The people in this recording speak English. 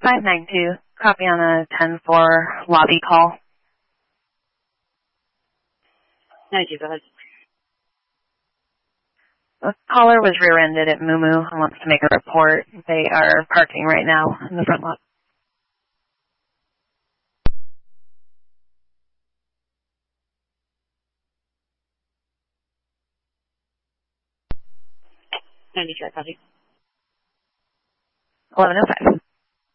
592, copy on a 10-4 lobby call. 92, go ahead. The caller was rear-ended at Moo Moo and wants to make a report. They are parking right now in the front lot. Copy. 1105.